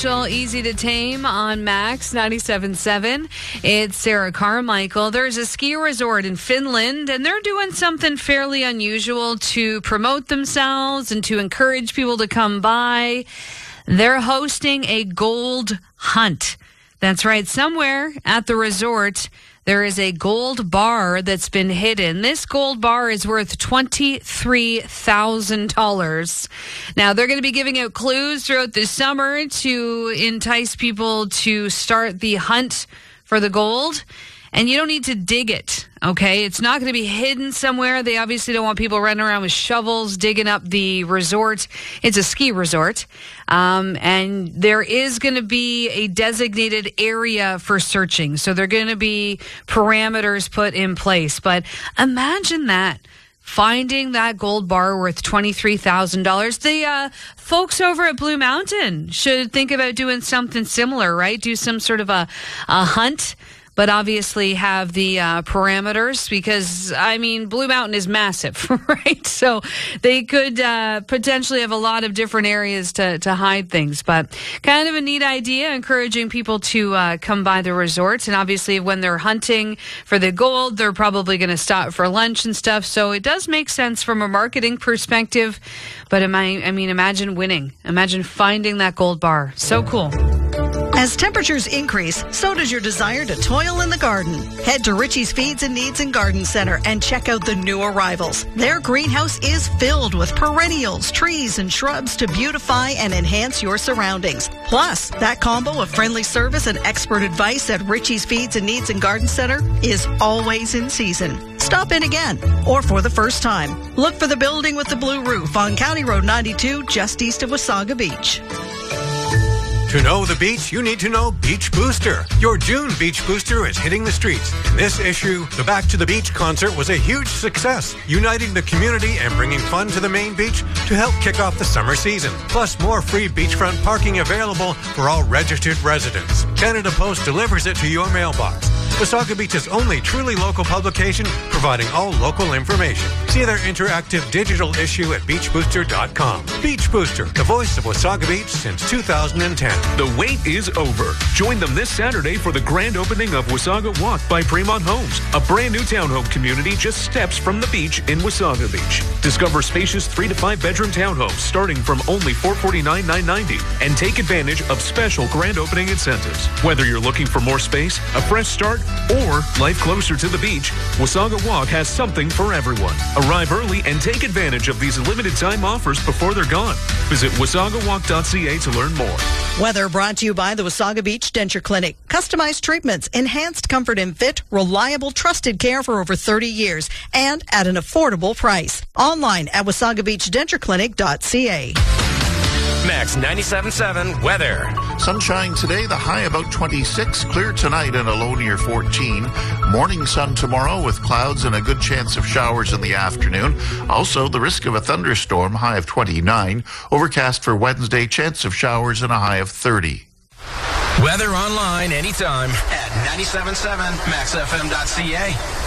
Easy to Tame on Max 97.7. It's Sarah Carmichael. There's a ski resort in Finland, and they're doing something fairly unusual to promote themselves and to encourage people to come by. They're hosting a gold hunt. That's right. Somewhere at the resort, there is a gold bar that's been hidden. This gold bar is worth $23,000. Now, they're going to be giving out clues throughout the summer to entice people to start the hunt for the gold. And you don't need to dig it, okay? It's not going to be hidden somewhere. They obviously don't want people running around with shovels digging up the resort. It's a ski resort. And there is going to be a designated area for searching. So there are going to be parameters put in place. But imagine that. Finding that gold bar worth $23,000. The folks over at Blue Mountain should think about doing something similar, right? Do some sort of a hunt, but obviously have the parameters because, I mean, Blue Mountain is massive, right? So they could potentially have a lot of different areas to hide things. But kind of a neat idea, encouraging people to come by the resorts. And obviously when they're hunting for the gold, they're probably going to stop for lunch and stuff. So it does make sense from a marketing perspective. But imagine winning. Imagine finding that gold bar. So cool. As temperatures increase, so does your desire to toil in the garden. Head to Richie's Feeds and Needs and Garden Center and check out the new arrivals. Their greenhouse is filled with perennials, trees, and shrubs to beautify and enhance your surroundings. Plus, that combo of friendly service and expert advice at Richie's Feeds and Needs and Garden Center is always in season. Stop in again, or for the first time. Look for the building with the blue roof on County Road 92, just east of Wasaga Beach. To know the beach, you need to know Beach Booster. Your June Beach Booster is hitting the streets. In this issue, the Back to the Beach concert was a huge success, uniting the community and bringing fun to the main beach to help kick off the summer season. Plus, more free beachfront parking available for all registered residents. Canada Post delivers it to your mailbox. Wasaga Beach's only truly local publication, providing all local information. See their interactive digital issue at beachbooster.com. Beach Booster, the voice of Wasaga Beach since 2010. The wait is over. Join them this Saturday for the grand opening of Wasaga Walk by Fremont Homes, a brand new townhome community just steps from the beach in Wasaga Beach. Discover spacious 3 to 5 bedroom townhomes starting from only $449,990 and take advantage of special grand opening incentives. Whether you're looking for more space, a fresh start, or life closer to the beach, Wasaga Walk has something for everyone. Arrive early and take advantage of these limited time offers before they're gone. Visit wasagawalk.ca to learn more. Weather brought to you by the Wasaga Beach Denture Clinic. Customized treatments, enhanced comfort and fit, reliable, trusted care for over 30 years, and at an affordable price. Online at wasagabeachdentureclinic.ca. Max 97.7 weather. Sunshine today, the high about 26. Clear tonight and a low near 14. Morning sun tomorrow with clouds and a good chance of showers in the afternoon. Also, the risk of a thunderstorm, high of 29. Overcast for Wednesday, chance of showers and a high of 30. Weather online anytime at 97.7maxfm.ca.